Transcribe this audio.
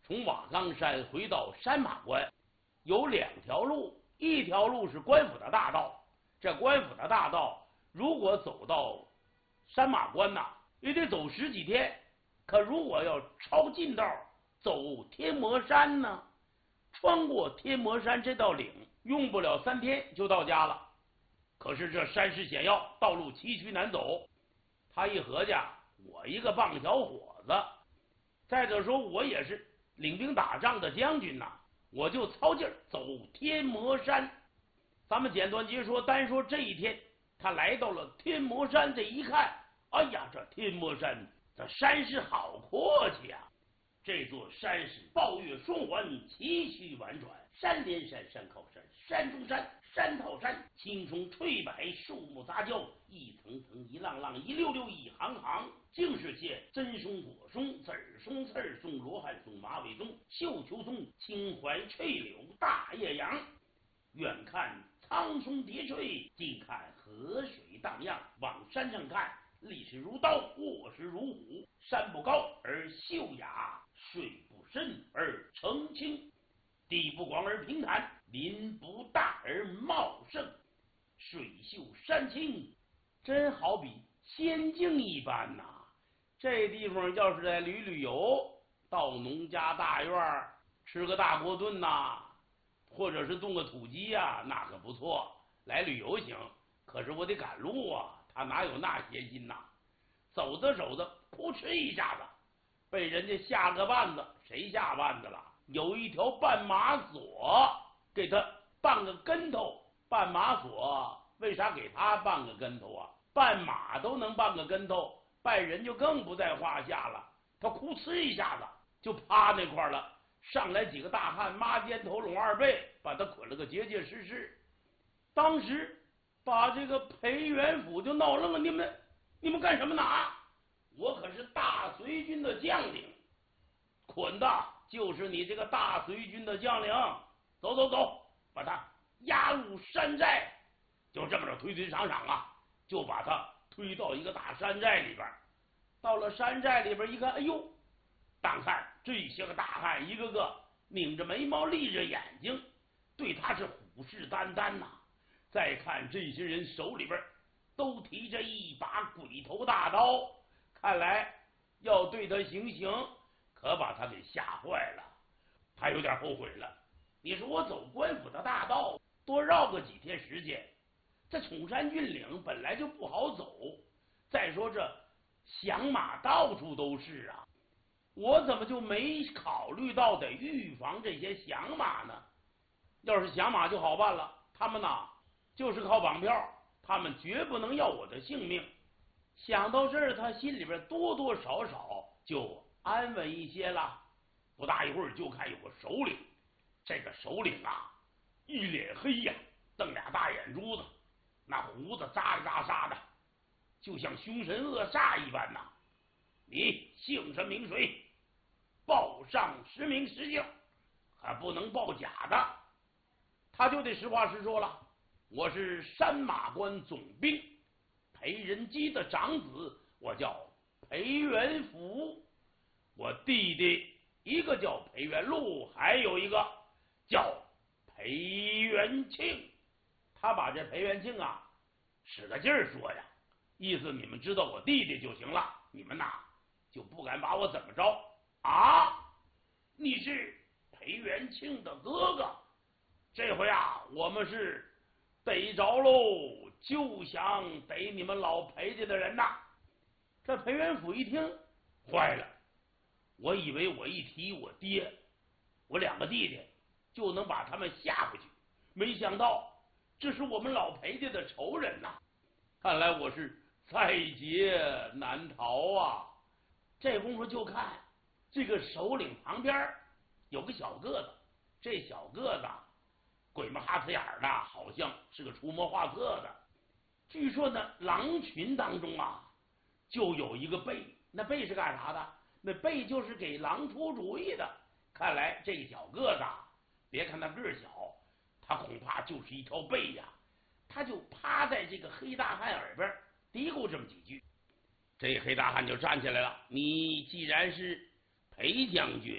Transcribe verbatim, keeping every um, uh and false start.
从瓦岗山回到山马关，有两条路，一条路是官府的大道，这官府的大道如果走到山马关呐，也得走十几天。可如果要抄近道走天魔山呢，穿过天魔山这道岭，用不了三天就到家了。可是这山势险要，道路崎岖难走。他一合计，我一个棒小伙子，再者说我也是领兵打仗的将军呐、啊，我就操劲儿走天魔山。咱们简短截说，单说这一天，他来到了天魔山，这一看，哎呀，这天魔山这山势好阔气啊！这座山是抱月双环，崎岖婉转，山连山，山靠山，山中山，山套山，青松翠柏，树木杂交，一层层，一浪浪，一溜溜，一行行，尽是些真松、果松、籽儿松、刺儿松、罗汉松、马尾松、绣球松、青槐翠柳、大叶杨。远看苍松叠翠，近看河水荡漾，往山上看，立势如刀，卧实如虎。山不高而秀雅，水不深而澄清，地不广而平坦，林不大而茂盛，水秀山清，真好比仙境一般呐、啊！这地方要是来旅旅游，到农家大院吃个大锅炖呐、啊，或者是炖个土鸡呀、啊，那可不错。来旅游行，可是我得赶路啊，他哪有那闲心呐、啊？走着走着，扑哧一下子被人家下个绊子。谁下绊子了？有一条绊马索给他绊个跟头。绊马索为啥给他绊个跟头啊？绊马都能绊个跟头，绊人就更不在话下了。他哭哧一下子就趴那块了，上来几个大汉，抹肩头拢二背，把他捆了个结结实实。当时把这个裴元甫就闹愣了，你们你们干什么呢？我可是大隋军的将领，捆的就是你这个大隋军的将领。走走走，把他押入山寨。就这么着推推搡搡啊，就把他推到一个大山寨里边。到了山寨里边一看，哎呦，当看这些个大汉一个个拧着眉毛，立着眼睛，对他是虎视眈眈呐、啊。再看这些人手里边都提着一把鬼头大刀，看来要对他行刑，可把他给吓坏了。他有点后悔了。你说我走官府的大道，多绕个几天时间，这崇山峻岭本来就不好走，再说这响马到处都是啊，我怎么就没考虑到得预防这些响马呢？要是响马就好办了，他们呐就是靠绑票，他们绝不能要我的性命。想到这儿，他心里边多多少少就安稳一些了。不大一会儿，就看有个首领，这个首领啊，一脸黑呀，瞪俩大眼珠子，那胡子扎里扎沙的，就像凶神恶煞一般呐。你姓甚名谁？报上实名实姓，还不能报假的。他就得实话实说了，我是山马关总兵裴仁基的长子，我叫裴元甫。我弟弟一个叫裴元禄，还有一个叫裴元庆。他把这裴元庆啊使个劲儿说呀，意思你们知道我弟弟就行了，你们呐就不敢把我怎么着啊？你是裴元庆的哥哥，这回啊我们是逮着喽，就想逮你们老裴家的人呐。这裴元甫一听坏了，我以为我一提我爹我两个弟弟就能把他们吓回去，没想到这是我们老裴家的仇人呐，看来我是在劫难逃啊。这功夫就看这个首领旁边有个小个子，这小个子鬼模哈子眼的，好像是个出谋划策的。据说呢，狼群当中啊就有一个背，那背是干啥的？那背就是给狼出主意的。看来这小个子别看他个儿小，他恐怕就是一条背呀。他就趴在这个黑大汉耳边嘀咕这么几句，这黑大汉就站起来了。你既然是裴将军，